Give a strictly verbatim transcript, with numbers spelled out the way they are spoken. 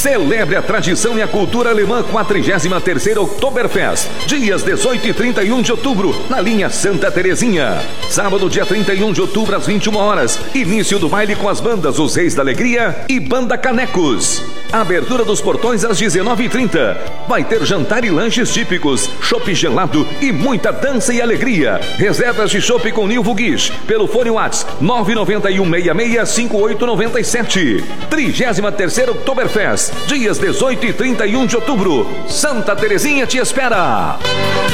Celebre a tradição e a cultura alemã com a trigésima terceira Oktoberfest, dias dezoito e trinta e um de outubro, na linha Santa Terezinha. Sábado, dia trinta e um de outubro, às vinte e uma horas, início do baile com as bandas Os Reis da Alegria e Banda Canecos. Abertura dos portões às dezenove e trinta. Vai ter jantar e lanches típicos, chopp gelado e muita dança e alegria. Reservas de chopp com Nilvo Guiz pelo fone WhatsApp nove nove um seis seis cinco oito nove sete. trigésima terceira Oktoberfest, dias dezoito e trinta e um de outubro. Santa Terezinha te espera!